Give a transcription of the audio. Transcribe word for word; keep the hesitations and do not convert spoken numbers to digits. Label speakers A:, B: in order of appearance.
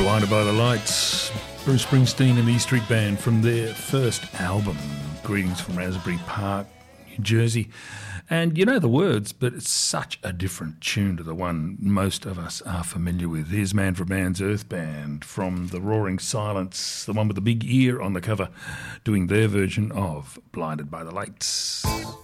A: Blinded by the Lights, Bruce Springsteen and the E Street Band from their first album, Greetings from Raspberry Park, New Jersey. And you know the words, but it's such a different tune to the one most of us are familiar with. Here's Manfred Mann's Earth Band from the Roaring Silence, the one with the big ear on the cover, doing their version of Blinded by the Lights.